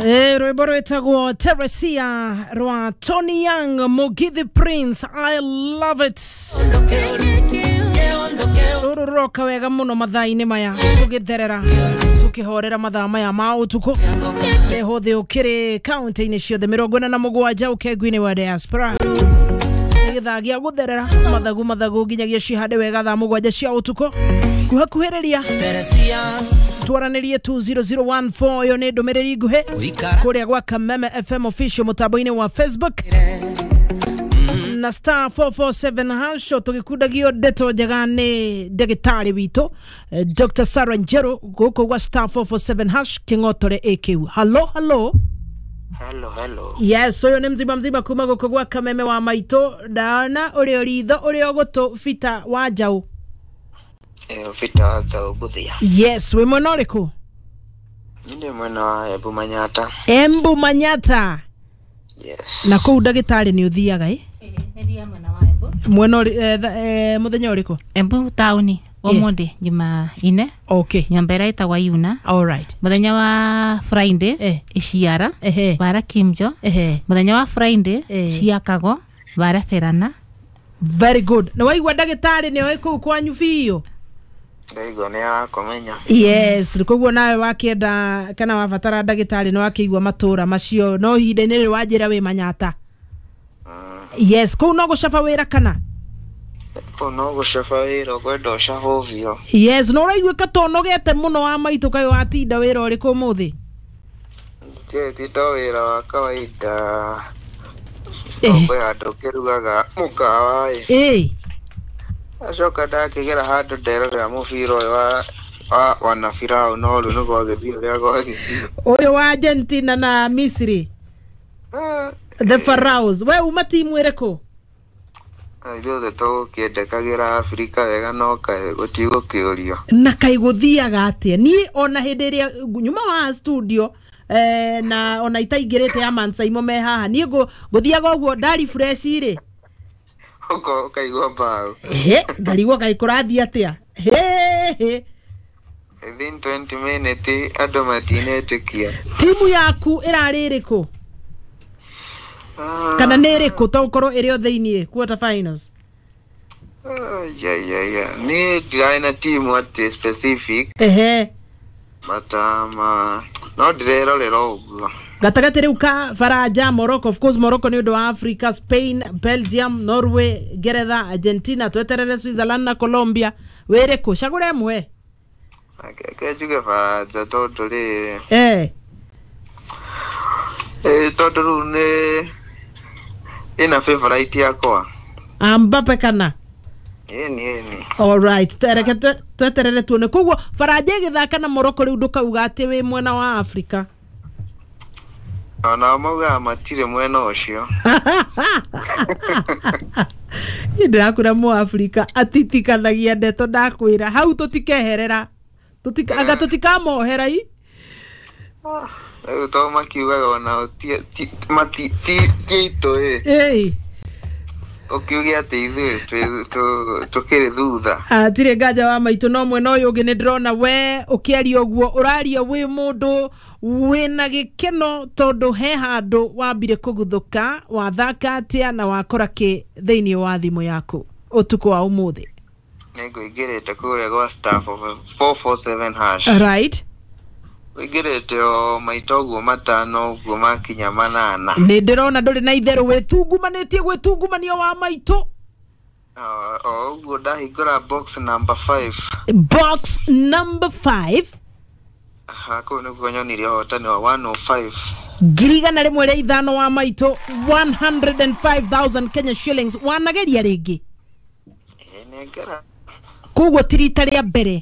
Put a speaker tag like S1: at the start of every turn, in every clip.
S1: Rwimbo rwetagwo Teresia rwa Tony Young, Mugithi Prince. I love it. Roka wega muno mathaa-inĩ maya tugitherera tukihorera mathaa maya ma utuko ehothe ukiri county-inĩ ciothe 47 ukengu-inĩ wa diaspora githagia gutherera mathagu nginyagia cihande wega thaa 7 cia utuko kuhakuhĩrĩria twaranirie 20014 yo nĩ ndũmĩrĩri nguhĩ kũrĩa gwa Kameme FM official mutambo-inĩ wa Facebook na star 447 hash tugikundagio ndeto njega nĩ ndagĩtarĩ witũ Dr. Sarah Njeru gũkũ gwa star 447 hash king'otore AQ. Hello. Yes, uyu nĩ mzima kuma gũkũ gwa Kameme wa maitũ ndana ũrĩa ritho ũrĩa gũtũ fita wa njaũ.
S2: Fita wa njaũ buthia.
S1: Yes, we mwena ũrĩkũ?
S2: Nĩ mwena wa Embu Manyata.
S1: Embu Manyata.
S2: Yes.
S1: Na kũu ndagĩtarĩ nĩ ũthiaga
S3: Ndia mwena wa Embu.
S1: Mwena muthenya ũrĩkũ?
S3: Embu tauni omonde juma ine.
S1: Okay.
S3: Nyambera itagwa Yuna.
S1: All right.
S3: Muthenya wa Friday Ishiara bara Kimjo. Muthenya wa Friday Ciakago bara Ferana.
S1: Very good. Na waigua ndagĩtarĩ nĩ oĩ kũu kwanyu biũ?
S2: Ndaigo nĩ arakomenya.
S1: Yes, koguo nawe wakienda kana wabatara ndagĩtarĩ no wakĩigua matũra macio no ihinda-inĩ rĩ wanjĩra wĩ Manyata. Yes, kũu no gũcaba wĩra kana?
S2: Kũu no gũcaba wĩra kwenda ũcaba ũvio.
S1: Yes, no ũraiguĩka ta ũnogete mũno wa maitũ kaĩ watinda wĩra ũrĩkũ ũmũthĩ?
S2: Tinda wĩra wa kawaida. Kwa andũ kĩrugaga mũkawa acoka ndakĩgera handũ nderorera mũbira ũyũ wa wanabirau no rĩu nĩguo agĩthiĩ ũrĩa gwagĩthiĩ.
S1: Ũyũ wa Argentina na Misri. The Pharaohs. We uma timu ĩrĩkũ?
S2: Ithuothe tũgũkĩendekagĩra Afrika wega no kaĩ gũtigũkĩũrio. Na
S1: kaĩ gũthiaga atĩa? Niĩ ona hĩndĩ ĩrĩa nyuma wa studio na ona itaingĩrĩte ya Mansaimo me haha niĩ ngũthiaga ũguo ndari fresh rĩ
S2: kaigua mbao
S1: ngarigwo kaĩ kũrathiĩ atĩa
S2: within 20 minutes andũ matinetĩkia.
S1: Timu yaku ĩrarĩ ĩrĩkũ? Kana nĩ ĩrĩkũ to ũkorwo ĩrĩ o thĩiniĩ quarter finals?
S2: Niĩ ndirarĩ na timu atĩ specific but no ndirerorera ũguo
S1: gatagatĩ rĩu ka Faranja, Morocco. Of course Morocco nĩ ũndũ wa Africa, Spain, Belgium, Norway, Ngeretha, Argentina, tweterere Switzerland na Colombia. Wĩrĩkũ cagũra ĩmwe?
S2: Njuge Faranja tondũ rĩ tondũ rĩu nĩ ĩna favorite yakwa.
S1: Mbappe kana? All right, tweterere tuone. Koguo Faranja ĩgĩthaka na Morocco rĩu ndũkauga atĩ wĩ mwena wa Africa.
S2: Ona mauga matirĩ mwena ũcio.
S1: Ndĩrakũra mu Africa atitikanagia ndeto ndakwĩra hau tũtikeherera anga tũtikamohera
S2: rĩu to makiugaga ona tiitũ ukiugia ati ithuĩ tukĩrĩ thutha.
S1: Tirĩ nganja wa maitũ no mwena ũyũ ũngĩ nĩ ndĩrona we ũkĩaria ũguo ũraria wĩ mũndũ wĩna gĩkeno tondũ he handũ wambire kũguthũka wathaka atĩa na wakora kĩ thĩinĩ wa thimũ yaku ũtukũ wa ũmũthĩ?
S2: Nĩngũingĩrĩte kũrĩa gwa star 447 hash.
S1: Right.
S2: Wĩngĩrĩte o maitũ ũguo matano ũguo makinya 8.
S1: Nĩ ndĩrona ndũrĩ na itherũ wĩtungumanĩtie gwĩtungumanio wa maitũ.
S2: Ũguo ndahingũra box number 5.
S1: Box number 5.
S2: Kũu nĩguo nyonirie ũhotani wa 105.
S1: Ngirigana rĩmwe rĩa ithano wa maitũ 105,000 Kenya shillings. Wanageria rĩngĩ?
S2: Nĩngera.
S1: Koguo tirita rĩa mbere.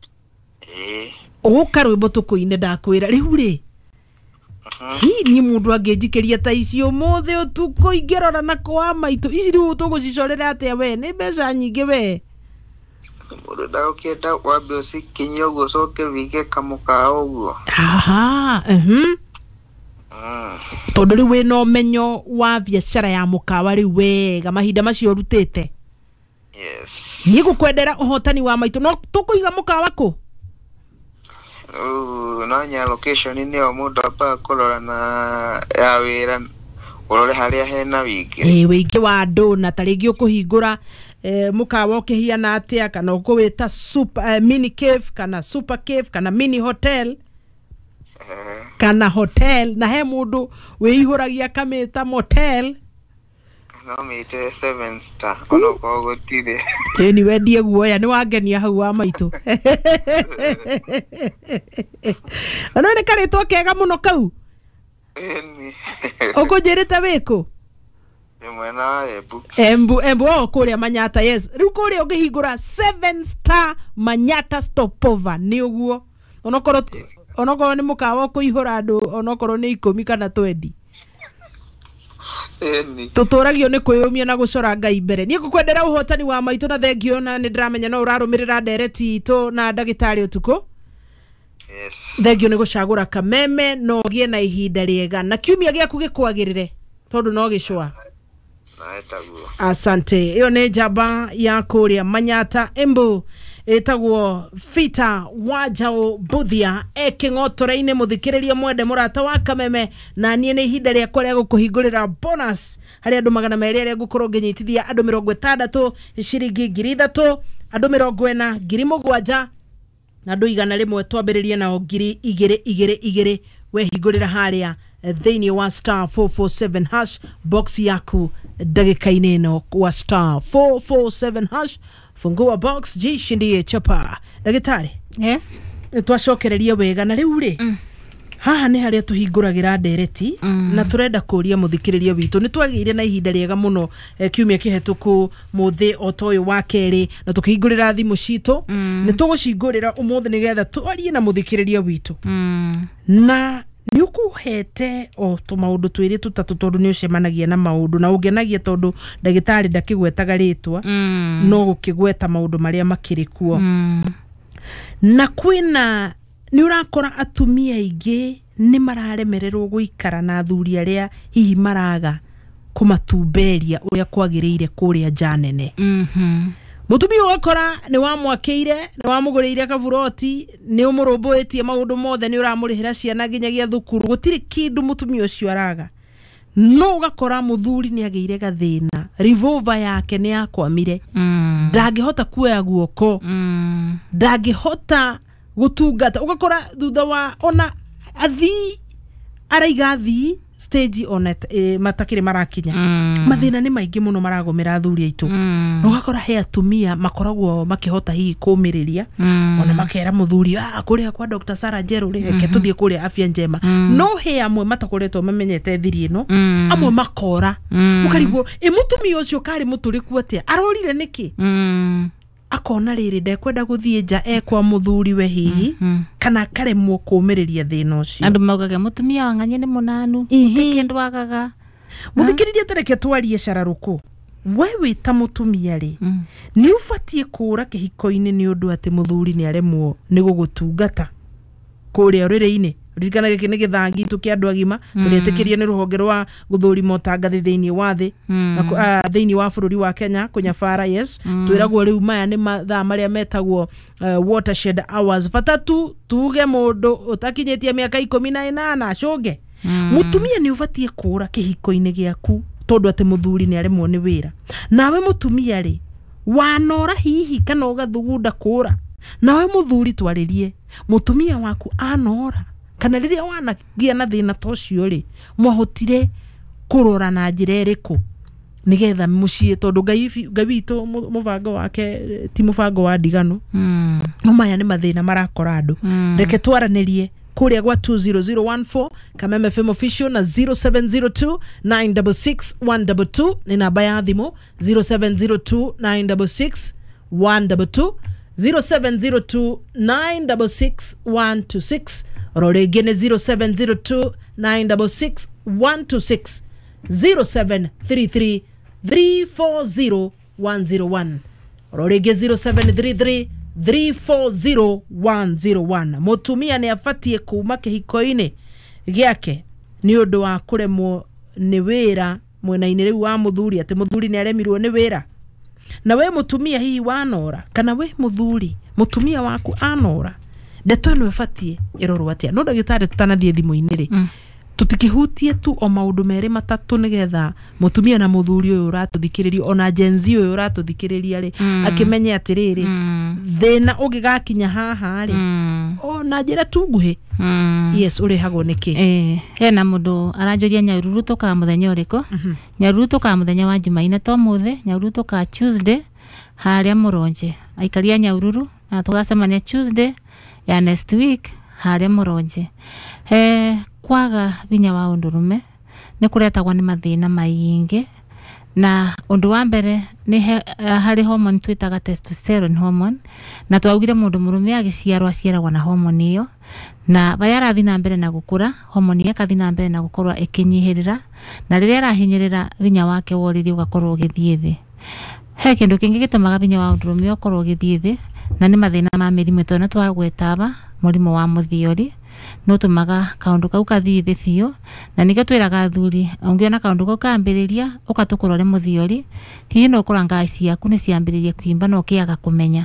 S1: Ũgũka rwĩmbo tũkũine ndakwĩra rĩu rĩ. Ni mũndũ angĩnjikĩria ta icio ũmũthĩ ũtukũ ingĩrora na kwa maitũ ici rĩu tũgũcicorera atĩa we nĩ mbeca nyingĩ we?
S2: Mũndũ ndagũkĩenda wambe ũcikinyie ũguo ũcoke wĩige kamũkawa ũguo. Tondũ rĩu wĩna ũmenyo wa biacara ya mũkawa rĩu wega mahinda macio ũrutĩte. Yes.
S1: Niĩ ngũkwendera ũhotani wa maitũ no tũkũiga mũkawa kũ?
S4: no nya location ni o mundu apa kurora na ya wira urore haria hena wiki
S1: wiki wa andu na taringi ukuhingura mukawa ukihiana atia kana ukuwita super mini cave kana super cave kana mini hotel kana hotel na he mundu wihuragia kamita motel
S4: no mite 7 star ono ko gotire
S1: ni wendie guoya ni wangenia hau wa maitu ana ne kare to kega muno kau ukujirite wiku
S4: mwena Embu
S1: Embu kuria Manyata yes riu kuria ungihingura 7 star Manyata stopover ni uguo onokoro ni mukawa kuihura andu onokoro ni 10 kana 20 tuturagio ni kwiyumia na gucora ngai mbere ni ngukwendera uhotani wa maitu na thengio na ni ndiramenya no urarumirira ndereti itu na ndagitari utuku
S4: yes
S1: thengio ni gucagura kameme no gie na ihinda riega na kiumia giaku gikwagirire tondu no gicwa asante iyo ni jaba ya kuria Manyata Embu etagwo Fita Wajao Buthia eking'otore-ini muthikiriria mwende murata wa kameme na nie ni ihinda ria korea gukuhingurira bonus hari andu 200 aria gukorwo nginyitithia andu 60 ciringi 3,000 andu 40 7,000 na andu 100 twambiririe nao 2,222 wehingurira haria thiini wa star 447 hash box yaku ndagika-ini no wa star 447 hash fungua box jishindie chapa ndagitari
S3: yes
S1: twacokereria wega na riu ri haha ni haria tuhinguragira ndereti na turenda kuria muthikiriria witu ni twagire na ihinda riega muno kiumia kihetuku muthi otoyo wa keri na tukihingurira thimu citu ni tugucingurira umuthi nigetha twarie na muthikiriria witu na ni ukuhete o tumaundu twiri tutatu tondu ni ucemanagia na maundu na ungenagia tondu ndagitari ndakigwetaga ritwa no gukigweta maundu maria makirikuo na kwina ni urakora atumia ingi ni mararemererwo guikara na athuri aria hihi maraga kumatumberia uria kwagiriire kuria janene mutumia wakora ni wamwakeire ni wamuguriire kaburoti ni umurumbuitie maundu mothe ni uramurihira ciana nginyagia thukuru gutiri kindu mutumia ucio araga no ugakora muthuri ni ageire gathina revolver yake ni yakwamire ndangihota kuoya guoko ndangihota gutungata ugakora thutha wa ona athi araiga athi stage on matakire marakinya mathina ni maingi muno maragomera athuri aitu ugakora he atumia makoragwo makihota hi kumiriria ona makera muthuri kuria kwa Dr. Sarah Njeru reke tuthie kuria afya njema no he amwe matakoretwo mamenyete thiri ino amwe makora mukarigwo mutumia ucio kari muturiku atia arorire niki akona riri ndekwenda guthie nja ekwa muthuri we hihi kana karemwo kumiriria thina ucio
S3: andu maugaga mutumia wa ng'anye ni munanu kindu wagaga
S1: muthikiririe tereke twarie cararuku wewe ta mutumia ri ni ufatie kura kihiko-ini ni undu ati muthuri ni aremwo ni gugutungata kuria riri-ini ririkana giki ni githangi tu kia andu agima turetikiria ni ruhonge rwa guthuri motangathi thiini wa thi thiini wa bururi wa Kenya kunyabara yes twiragwo riu maya ni mathaa maria metagwo watershed hours fatatu tuge mundu utakinyitie miaka 18 acunge mutumia ni ufatie kura kihiko-ini giaku tondu ati muthuri ni aremwo ni wira nawe mutumia ri wanora hihi kana ugathugunda kura nawe muthuri twaririe mutumia waku anora kana riria wanagia na thina tocio ri mwahotire kurora na njira iriku nigetha mucie tondu ngai witu mubango wake ti mubango wa ndigano no maya ni mathina marakora andu reke twaranirie kuria gwa 20014 Kameme FM official na 0702 966 122 ni namba ya thimu 0702 966 122 0702 966 126 Rorege ne 0702 966 126 0733 340 101 Rorege 0733 340 101 mutumia ni afatie kuma kihiko-ini giake ni undu wa kuremwo ni wira mwena-ini riu wa muthuri ati muthuri ni aremirwo ni wira na we mutumia hihi wanora kana we muthuri mutumia waku anora
S2: ndeto ĩno ĩbatie ĩrorwo atia no ndagĩtarĩ tutanathie thimo-inĩ rĩ tutikihutie tu o maundu mere matatu nigetha mutumia na muthuri uyu uratuthikiriria ona genzi uyu uratuthikiriria ri akimenye atiriri thina ugigakinya haha ri ona njira tunguhi yes urihagwo niki
S3: hena mundu aranjoria Nyahururu tuka muthenya uriko Nyahururu tuka muthenya wa Jumaine to muthe Nyahururu tuka Tuesday haria Muronje aikaria Nyahururu na tugacemania Tuesday ya next week haria Muronje kwaga thinya wa undurume ni kuretagwa ni mathina maingi na undu wa mbere ni hari hormone twitaga testosterone hormone na twaugire mundu murume agiciarwa na hormone iyo na baya rathi na mbere na gukura hormone ya kathi na mbere na gukorwa ikinyihirira na riria arahinyirira thinya wake woriri ugakorwo githie thi he kindu kingi gitumaga thinya wa undurume ukorwo githie thi na ni mathina ma mirimu tona twagwetaba murimu wa muthiori no tumaga kaundu kau kathii thi biu na nikio twiraga athuri ungiona kaundu kau kaambiriria ukatukurore muthiori hihi no kuranga ciaku ni ciambiririe kuimba no kiaga kumenya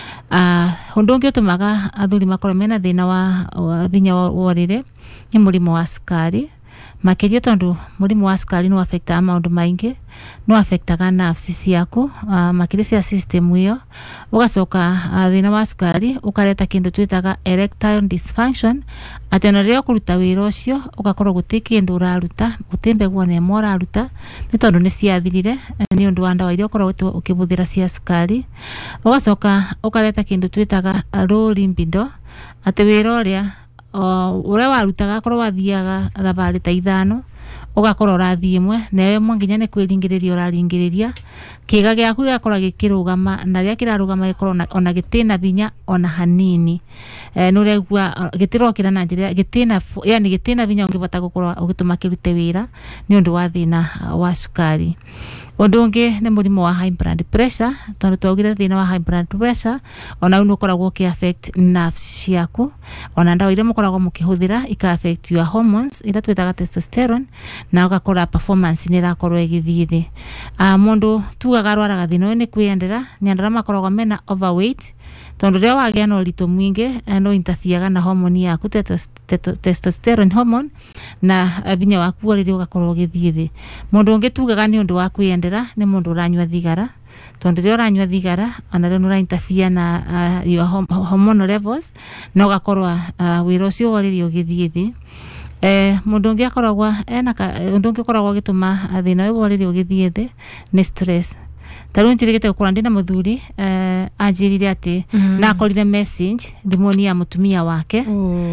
S3: undu ungi tumaga athuri makorwo mena thina wa thinya worire ni murimu wa sukari makiria tondu murimu wa sukari no affect maundu maingi no affectaga nerves ciaku makiria cia system iyo ugacoka thina wa sukari ukareta kindu twitaga erectile dysfunction ateno rio kuruta wira ucio ugakorwo gutiki kindu uraruta gutimbegwa na emo uraruta ni tondu ni ciathirire ni undu wa ndawa iria ukorwo ukibuthira cia sukari ugacoka ukareta kindu twitaga low libido ati wira uria ure warutaga korwo wathiaga thabari ta 5 ugakorwo rathi imwe nawe mwanginya ni kwiringiriria uraringiriria kiga giaku gakora gikirugama na ria kirarugama gikorwo ona gitina binya ona hanini nuregwa gitirokira na njira gitina yani gitina binya ungibota gukorwo ugituma kirute wira ni undu wa thina wa sukari undu ungi ni murimu wa high blood pressure tondu twagire thina wa high blood pressure ona unu ukoragwo ki affect nerves ciaku ona ndawa iria mukoragwo mukihuthira ika affect your hormones ira twitaga testosterone na ugakora performance ni rakorwo igithie thi mundu tugaga rwaraga thina ni kwiyendera ni andara makoragwo mena overweight tondu ria wagia no rito mwingi no interfere na hormone yaku testosterone hormone na binya waku woriri ugakorwo githie thi mundu ungi tugaga ni undu wa kwiyendera ni mundu uranywa thigara tondu ria uranywa thigara ona ria no interfere na your hormonal levels no ugakorwo wira ucio woriri ugithie thi mundu ungi akoragwa undu ungi ukoragwo gituma thina uyu woriri ugithie thi ni stress taru njirigite gukora ndina muthuri anjirire ati na akorire message thimoni ya mutumia wake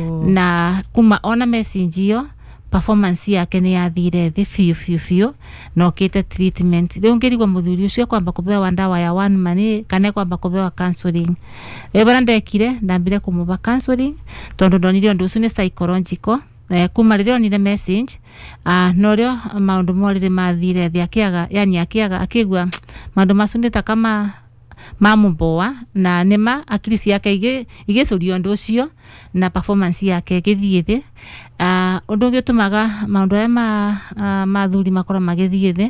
S3: na kuma ona message iyo performance yake ni yathire thi fiu no kite treatment riu ngirigwa muthuri ucio kwamba kubewa ndawa ya one man kana kwamba kubewa counseling bara ndekire ndambire kumuba counseling tondu ndonire ndu ucio ni psychological kuma ririo nire message no rio maundu morire mathire thi akiaga yani akigwa maundu macundita kama mamumboa na nema akili yake igecurio ndu ucio na performance yake githie thi undu ungi tumaga maundu aya mathuri makora magithie thi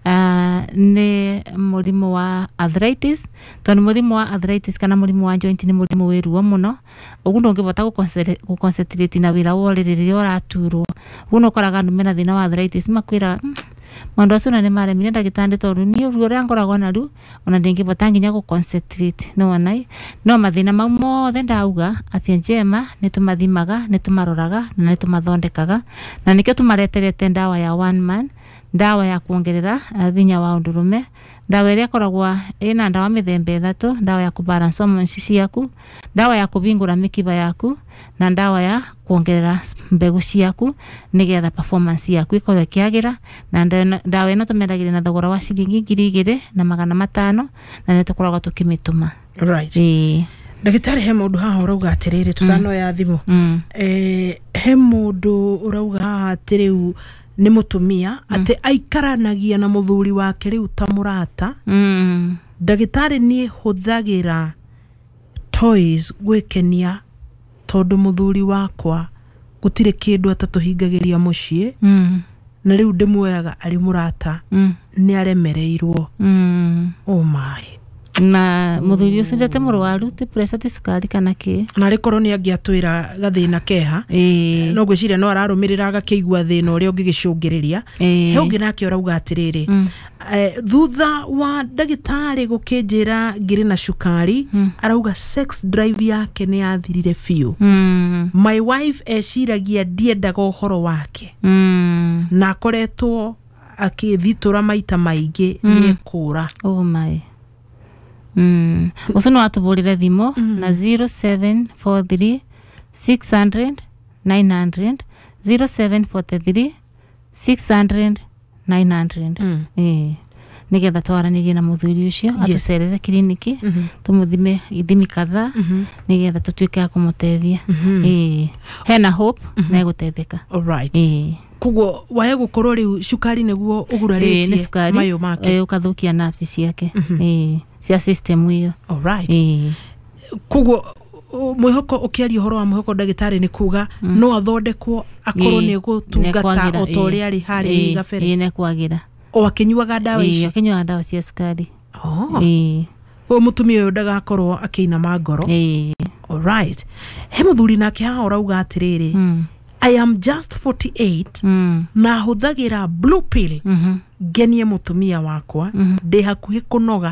S3: ni murimu wa arthritis tondu murimu wa arthritis kana murimu wa joint ni murimu wiruo muno ugu ndungibota guconcentrate na wira woririria uraturwo ugu nokoraga andu mena thina wa arthritis makwira maundu acio na ni maremire ndagitari tondu ni uruo ria ngoragwo naru ona ndingibota nginya guconcentrate no wanai no mathina mau mothe ndauga afya njema ni tumathimaga ni tumaroraga na ni tumathondekaga na nikio tumareterete ndawa ya one man ndawa ya kuongerera thinya wa undurume ndawa iria koragwa ina ndawa mithembe 3 ndawa ya kubalance hormones ciaku ndawa ya kubingura mikiba yaku na ndawa ya kuongerera mbegu ciaku nigetha performance yaku ikorwe kiagira na ndawa ino tumeragire na thogora wa ciringi 2,500 na ni tukoragwa tukimituma
S2: right ndagitari he mundu haha urauga atiriri tutano ya thimu he mundu urauga haha atiriu ni mutumia ati aikaranagia na muthuri wake riu ta murata ndagitari ni huthagira toys gwikenia tondu muthuri wakwa gutire kindu atatuhingagiria mucii na riu ndimuoyaga ari murata ni aremereirwo oh my
S3: na muthuri ucio ndete murwaru te pressure te sukari kana ki
S2: na rikoro ni angiatwira gathina keha no gwiciria no ararumirira gakeigua thina uria ungigicungiriria he ungi nake urauga atiriri thutha wa ndagitari gukinjira ngiri na sukari arauga sex drive yake ni yathirire fiu my wife eciragia ndiendaga uhoro wake na akoretwo akithitura maita maingi ni kura
S3: oh my uso no atuburire thimo na 0743 600 900 0743 600 900 nigetha twaranirie na muthuri ucio atucerere kliniki tumuthime ithimi kadha nigetha tutuike ya kumutethia hena hope na gutetheka
S2: alright kugo wae gukorwo riu sukari neguo uguraritie mayo make
S3: ukathukia nerves ciake cia system iyo
S2: alright kugo mwihoko ukiaria horo wa mwihoko ndagitari ni kuga no athondekwo akorwo ni gutungata otoria ari hari gabere
S3: ne kwagira
S2: o akinyuaga dawa ici
S3: akinyuaga dawa cia sukari
S2: o mutumia uyu ndagakorwo akiina magoro alright he muthuri nake ha urauga atiriri I am just 48 na huthagira blue pill genie mutumia wakwa ndi hakuhi kunoga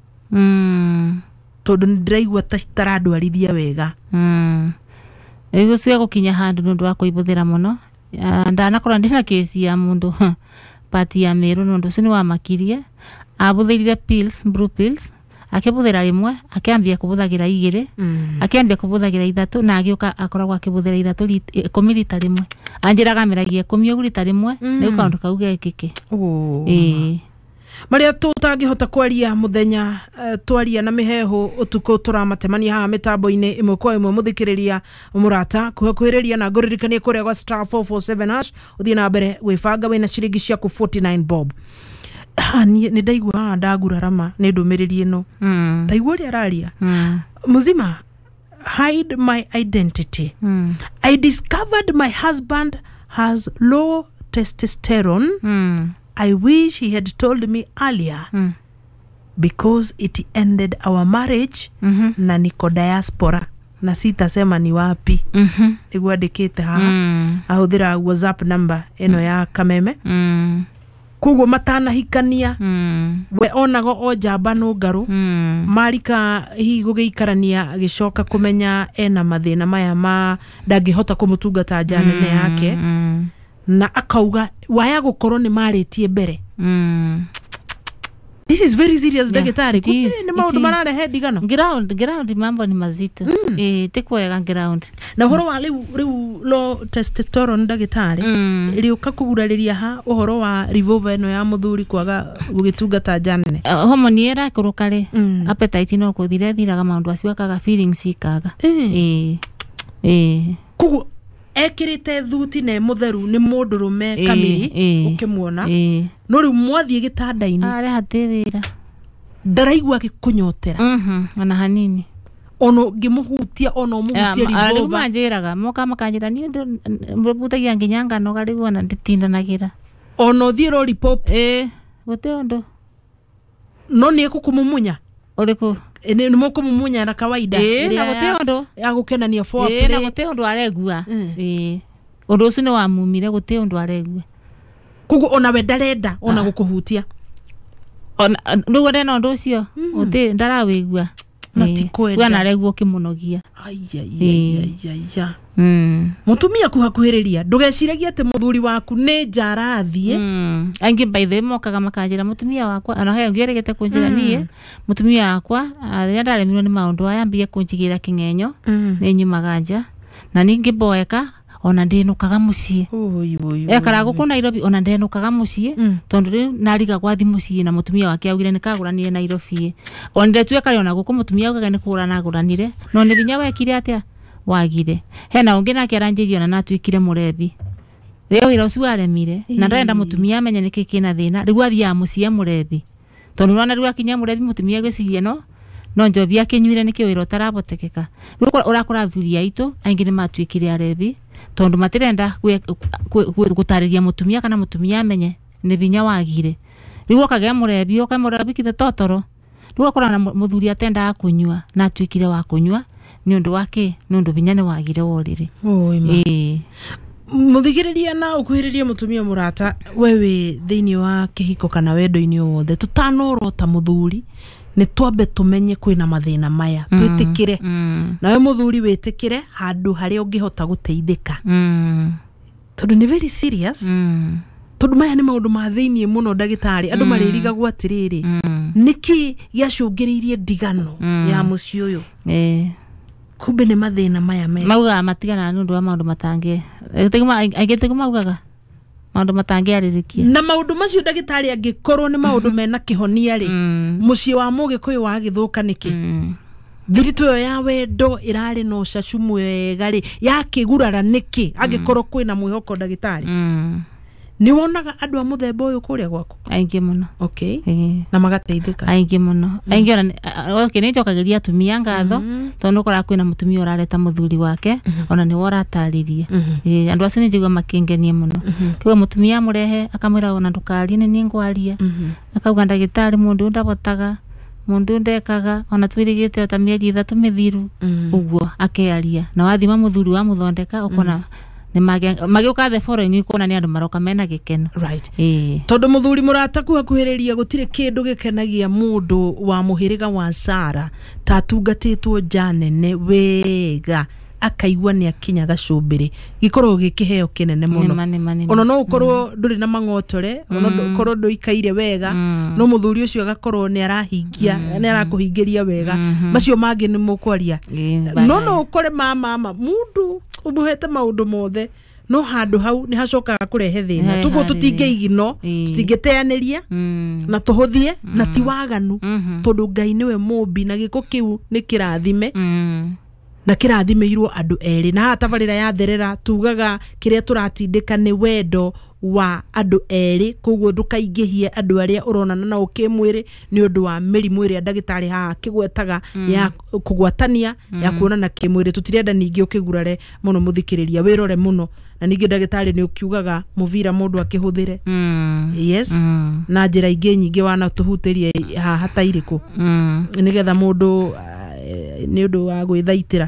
S2: tondu ndiraigua ta citaradwarithia wega
S3: ego cia gukinya handu nundu wa kuibuthira muno ndanakora ndina kesi ya mundu pati ya meru nundu cini wa makirie abuthirire pills blue pills akibuthira rimwe akiambia kubuthagira igire akiambia kubuthagira ithatu na agioka akoragwa akibuthira ithatu 10 lita rimwe anjiraga meragia 10 lita rimwe ni ukaundu kauga ikike
S2: maria tutangihota kwaria muthenya twaria na miheho utuko turamatemania ha mitambo-ini imwe kwa imwe muthikiriria murata kuhakuriria na nguririkanie kuria gwa *447# uthie na mbere gwibanga wina ciringi ciaku 49 bob ni ndaigua ndagurarama ni ndumiriri ino ndaigua ri araria muzima hide my identity I discovered my husband has low testosterone I wish he had told me earlier because it ended our marriage na niko diaspora na sitasema ni wapi niguo ndikite ha ahuthira WhatsApp number eno ya kameme kugo matana hikania we onago o jamba no ngaru marika hi gugiikarania gicoka kumenya ena mathina maya ma ndangihota kumutungata janene yake na akauga waya gukorwo ni maritie mbere this is very serious ndagitari
S3: ni
S2: maundu mararehe ndigano
S3: ground mambo ni mazito tikwega ground
S2: na horo wa riu low testosterone ndagitari riuka kugurariria ha uhoro wa revolver eno ya muthuri kwaga gugitungata janene
S3: hormone era kurukare appetite no kuthire thiraga maundu acio akaga feelings ikaga
S2: kugu ekirite thuti ne mutheru ni mundurume kamiri ukimuona no riu mwathie gitanda-ini
S3: ari hatirira
S2: ndaraigua gikunyotera
S3: ana hanini
S2: ono ngimuhutia ono muhutia
S3: rivolver manjiraga moka makanjira ni mbutagia nginyanga no garigo na nditindanagira
S2: ono thie lollipop
S3: gote ondo
S2: no ni kukumumunya
S3: uriku
S2: ni mukumumunya na kawaida
S3: na gote ondo
S2: ya gukenania foreplay
S3: na gote ondo aregua ondo ucio ni wa mumire gote ondo aregua
S2: kugu ona we ndarenda ona gukuhutia
S3: ona ndugo ndena ondo ucio ote ndarawigua
S2: natikwenda
S3: na aregua kimunogia
S2: ayayayaya mutumia kuhakuhiriria ndugeciragia ati muthuri waku ni njarathie
S3: angi by the mokaga makanjira mutumia wakwa ana he ngeregete kunjira nie mutumia wakwa aria ndaremirwo ni maundu aya ambie kunjigira kingenyo ni nyumaga nja na ningi boeka ona ndinukaga mucie ekara guku Nairobi ona ndinukaga mucie tondu riu nariga gwathi mucie na mutumia wake augire nikaguranire Nairobi ona ndetueka ona guku mutumia augaga ni kurana guranire no ni binya wekire atia wagire hena ungi nake aranjirio na natwikire murebi reo ira ucio aremire na ndenda mutumia amenye niki kina thina riu athia mucie murebi tondu rona riu akinya murebi mutumia gwicirie no njobi akinyuire niki wira utarabotekeka riu urakora thuria itu aingi ni matwikire arebi tondu matirenda gutariria mutumia kana mutumia amenye ni binya wagire riu okage murebi kithe totoro Ruo kora muthuri atenda kunyua na twikire wa kunyua ni undu wake ni undu binyane wagire worire.
S2: Muthigiriria na ukuhiriria mutumia murata wewe thiini wa kihiko kana wendo-ini wothe tutanorota muthuri ni twambe tumenye kwina mathina maya twitikire nawe muthuri witikire handu hari ungihota guteithika tondu ni very serious tondu maya ni maundu ma thiini muno ndagitari andu maririgagwo atiriri niki giacungiriirie ndigano ya muci uyu kumbe ni mathina maya me
S3: mauga matigana nundu wa maundu matangie aigete maugaga maundu matangie aririkia
S2: na maundu macio ndagitari angikorwo ni maundu mena kihonia ri muci wa Mugikuyu wa githuka niki thirito yo ya wendo irari no cacu mwega ri yakigurara niki angikorwo kwina mwihoko ndagitari ni wonaga andu a muthemba uyu kuria gwaku
S3: aingi muno
S2: na magateithika
S3: aingi muno aingi ona ni njokagiria atumia ngatho tondu ukora kwina mutumia urareta muthuri wake ona ni wora ataririe andu acio ni njigua makingenie muno kiwa mutumia murehe akamwira ona ndukari ni ngwaria akauga ndagitari mundu ndabotaga mundu ndekaga ona twirigite ota mieri 3 mithiru uguo akearia na wathima muthuri wa muthondeka ukona ni magiuka the following ikona ni andu maroka mena gikeno
S2: right tondu muthuri murata kuhakuhiriria gutire kindu gikenagia mundu wa muhiriga wa Sara tatungatitwo janene wega akaigwa ni akinya gacumbiri gikorwo gikiheo kinene muno ona no ukorwo nduri na mangotore ona ukorwo nduikaire wega no muthuri ucio agakorwo ni arahingia ni arakuhingiria wega macio mangi ni mukwaria no ukore mama mundu umuhete maundu mothe no handu hau ni hacokaga kurehe thina tugo tutingeigino tutingeteaniria na tuhuthie na tiwaganu tondu Ngai niwe mumbi na giko kiu ni kirathime na kirathimeirwo andu eri na hatabarira ya therera tugaga kiria turatindika ni wendo wa andu eri koguo ndukaingihie andu aria uronana na ukimwiri ni undu wa mirimu iria ndagitari ha kigwetaga ya kugwatania ya kuonana kimwiri tutirenda ningi ukigurare muno muthikiriria wirore muno na ningi ndagitari ni ukiugaga muvira mundu akihuthire yes na njira ingi nyingi wana tuhutirie hata iriku nigetha mundu ni undu wa gwithaitira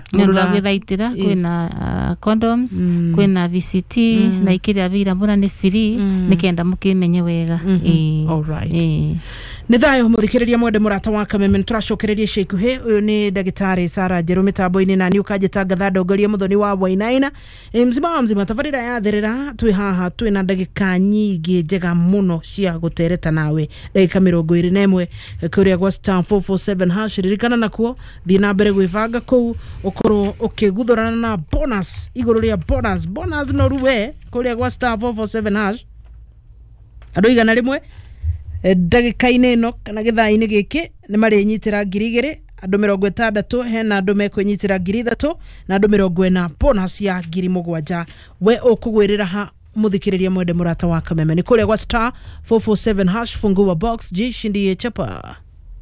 S3: kwina condoms kwina VCT na ikiria vira mbona ni free nikenda mukimenye wega
S2: all right ni thayo muthikiriria mwende murata wa Kameme turacokereria cikuhe uyu ni ndagitari Sara Njeru mitambo-ini na ni ukajitangatha ndongoria muthoni wa Wainaina mzima tabarira ya therera twi haha twi na ndagika nyingi njega muno cia gutereta nawe ndagika 21 kuria gwa star 447 hash ririkana nakuo thina mbere gwibanga kuu ukorwo ukiguthurana na bonus iguru ria bonus no ruwe kuria gwa star 447 hash andu igana rimwe ndagika-ini no kana githaa-ini giki ni mari nyitira 2,000 andu 60 hena andu mekwinyitira 3,000 na andu 40 bonus ya 7,000 we ukugwirira ha muthikiriria mwende murata wa Kameme ni kuria gwa star 447 hash fungua box jishindie chapa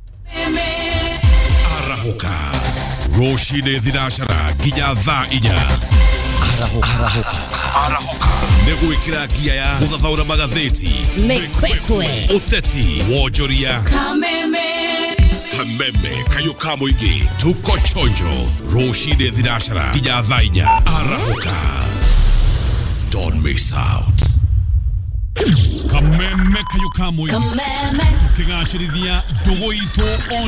S5: arahuka roshine thirashara ginya thaa 4 arahuka negwikira gia ya guthathaura magatheti
S6: mekwekwe
S5: uteti wonjoria Kameme kayo kamuingi tuko chonjo roshine thirashara ginya thaa 4 arahuka don't miss out Kameme kayo kamuingi tukigashirithia ndugu itu